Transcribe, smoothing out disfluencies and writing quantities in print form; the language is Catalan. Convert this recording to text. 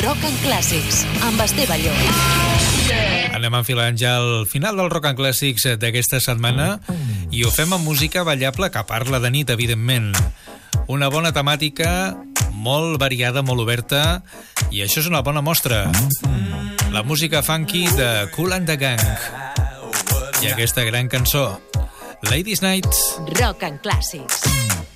Rock and Clàssics, amb Esteve Llop. Anem enfilant ja al final del Rock and Clàssics d'aquesta setmana i ho fem amb música ballable que parla de nit, evidentment. Una bona temàtica, molt variada, molt oberta, i això és una bona mostra. La música funky de Kool and the Gang. I aquesta gran cançó, Ladies Night. Rock and Clàssics.